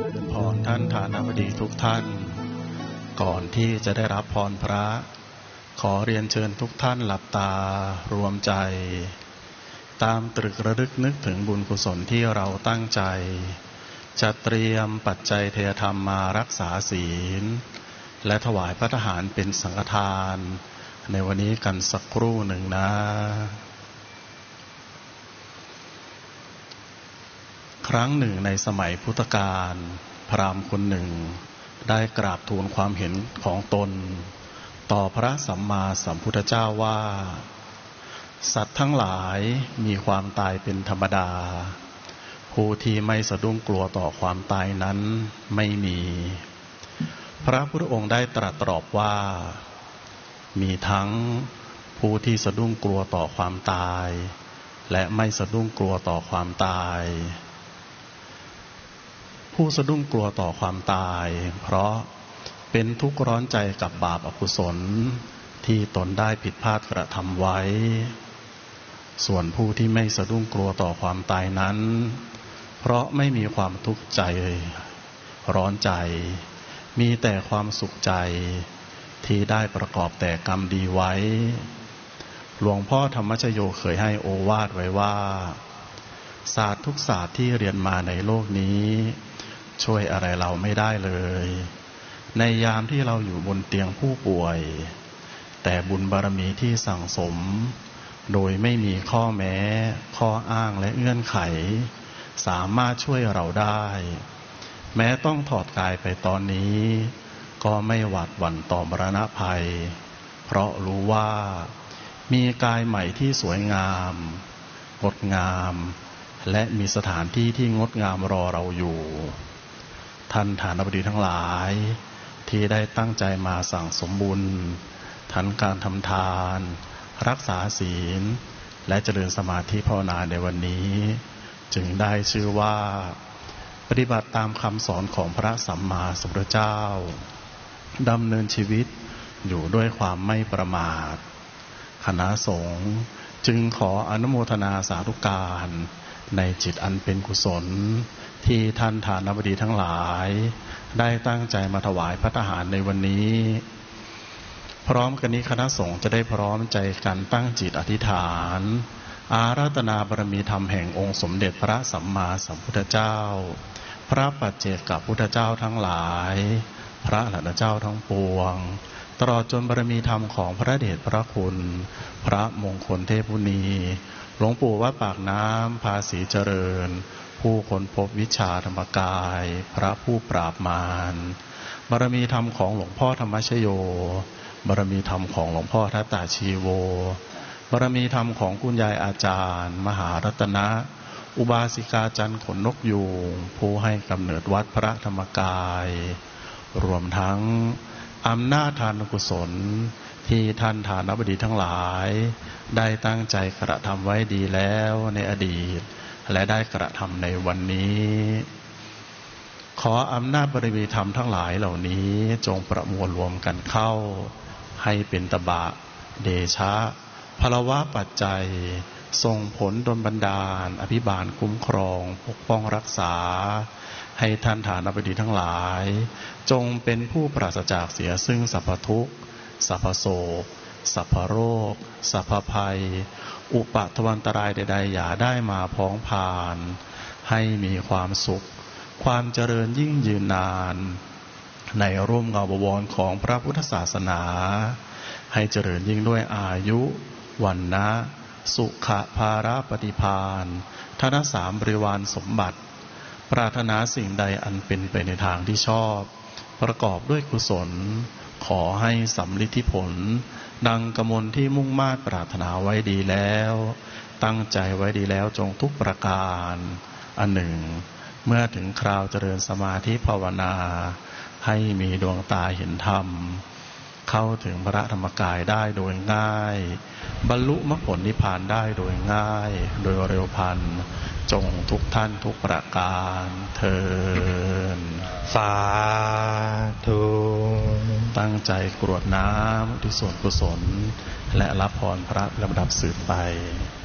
พรท่านฐานบดีทุกท่านก่อนที่จะได้รับพรพระขอเรียนเชิญทุกท่านหลับตารวมใจตามตรึกระลึกนึกถึงบุญกุศลที่เราตั้งใจจะเตรียมปัจจัยเทธรรมมารักษาศีลและถวายพระทหารเป็นสังฆทานในวันนี้กันสักครู่หนึ่งนะครั้งหนึ่งในสมัยพุทธกาลพราหมณ์คนหนึ่งได้กราบทูลความเห็นของตนต่อพระสัมมาสัมพุทธเจ้าว่าสัตว์ทั้งหลายมีความตายเป็นธรรมดาผู้ที่ไม่สะดุ้งกลัวต่อความตายนั้นไม่มีพระพุทธองค์ได้ตรัสตอบว่ามีทั้งผู้ที่สะดุ้งกลัวต่อความตายและไม่สะดุ้งกลัวต่อความตายผู้สะดุ้งกลัวต่อความตายเพราะเป็นทุกข์ร้อนใจกับบาปอกุศลที่ตนได้ผิดพลาดกระทำไว้ส่วนผู้ที่ไม่สะดุ้งกลัวต่อความตายนั้นเพราะไม่มีความทุกข์ใจร้อนใจมีแต่ความสุขใจที่ได้ประกอบแต่กรรมดีไว้หลวงพ่อธรรมชโยเคยให้โอวาทไว้ว่าศาสตร์ทุกศาสตร์ที่เรียนมาในโลกนี้ช่วยอะไรเราไม่ได้เลยในยามที่เราอยู่บนเตียงผู้ป่วยแต่บุญบารมีที่สั่งสมโดยไม่มีข้อแม้ข้ออ้างและเงื่อนไขสามารถช่วยเราได้แม้ต้องถอดกายไปตอนนี้ก็ไม่หวาดหวั่นต่อมรณะภัยเพราะรู้ว่ามีกายใหม่ที่สวยงามงดงามและมีสถานที่ที่งดงามรอเราอยู่ท่านฐานบดีทั้งหลายที่ได้ตั้งใจมาสั่งสมบุญทั้งการทำทานรักษาศีลและเจริญสมาธิภาวนาในวันนี้จึงได้ชื่อว่าปฏิบัติตามคำสอนของพระสัมมาสัมพุทธเจ้าดำเนินชีวิตอยู่ด้วยความไม่ประมาทคณะสงฆ์จึงขออนุโมทนาสาธุการในจิตอันเป็นกุศลที่ท่านฐานบดีทั้งหลายได้ตั้งใจมาถวายพระทหารในวันนี้พร้อมกันนี้คณะสงฆ์จะได้พร้อมใจกันตั้งจิตอธิษฐานอาราธนาบารมีธรรมแห่งองค์สมเด็จพระสัมมาสัมพุทธเจ้าพระปัจเจกพุทธเจ้าทั้งหลายพระอรหันตเจ้าทั้งปวงตลอดจนบารมีธรรมของพระเดชพระคุณพระมงคลเทพมุนีหลวงปู่วัดปากน้ำภาษีเจริญผู้ค้นพบวิชาธรรมกายพระผู้ปราบมารบารมีธรรมของหลวงพ่อธรรมชโยบารมีธรรมของหลวงพ่อทัตตาชีโวบารมีธรรมของคุณยายอาจารย์มหารัตนะอุบาสิกาจันทร์ขนนกยูงผู้ให้กำเนิดวัดพระธรรมกายรวมทั้งอำนาจทานกุศลที่ท่านฐานบดีทั้งหลายได้ตั้งใจกระทำไว้ดีแล้วในอดีตและได้กระทำในวันนี้ขออำนาจบารมีธรรมทั้งหลายเหล่านี้จงประมวลรวมกันเข้าให้เป็นตบะเดชะพลวะปัจจัยส่งผลดลบันดาลอภิบาลคุ้มครองปกป้องรักษาให้ท่านฐานบดีทั้งหลายจงเป็นผู้ปราศจากเสียซึ่งสรรพทุกข์สรรพโศกสรรพโรคสรรพภัยอุปทวันตรายใดๆอย่าได้มาพ้องผ่านให้มีความสุขความเจริญยิ่งยืนนานในร่มเงาบวรของพระพุทธศาสนาให้เจริญยิ่งด้วยอายุวรรณะสุขภาระปฏิภาณธนสามบริวารสมบัติปรารถนาสิ่งใดอันเป็นไปในทางที่ชอบประกอบด้วยกุศลขอให้สำลิดผลดังกมลที่มุ่งมา่ปรารถนาไว้ดีแล้วตั้งใจไว้ดีแล้วจงทุกประการอันหนึ่งเมื่อถึงคราวเจริญสมาธิภาวนาให้มีดวงตาเห็นธรรมเข้าถึงพระธรรมกายได้โดยง่ายบรรลุมรรคผลนิพพานได้โดยง่ายโดยเร็วพลันจงทุกท่านทุกประการเทินสาธุตั้งใจกรวดน้ำที่ส่วนกุศลและรับพรพระลำดับสืบไป